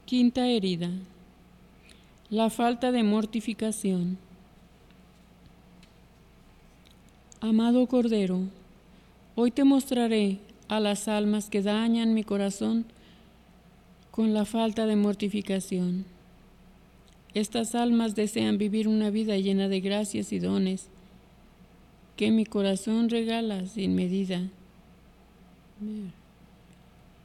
Quinta herida. La falta de mortificación. Amado Cordero, hoy te mostraré a las almas que dañan mi corazón con la falta de mortificación. Estas almas desean vivir una vida llena de gracias y dones que mi corazón regala sin medida.